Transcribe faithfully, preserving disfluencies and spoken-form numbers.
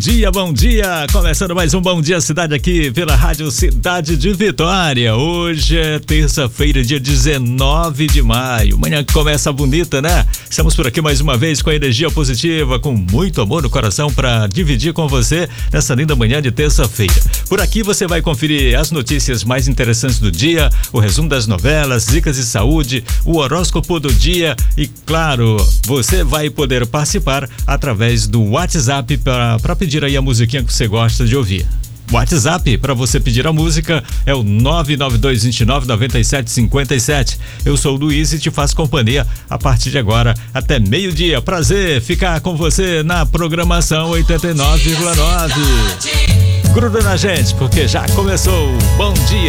Dia, bom dia, começando mais um Bom Dia Cidade aqui pela Rádio Cidade de Vitória. Hoje é terça-feira, dia dezenove de maio, manhã que começa bonita, né? Estamos por aqui mais uma vez com a energia positiva, com muito amor no coração para dividir com você nessa linda manhã de terça-feira. Por aqui você vai conferir as notícias mais interessantes do dia, o resumo das novelas, dicas de saúde, o horóscopo do dia e, claro, você vai poder participar através do WhatsApp para pedir aí a musiquinha que você gosta de ouvir. O WhatsApp para você pedir a música é o nove nove dois dois nove nove sete cinco sete. Eu sou o Luiz e te faço companhia a partir de agora até meio-dia. Prazer ficar com você na programação oitenta e nove vírgula nove. Gruda na gente porque já começou o Bom Dia.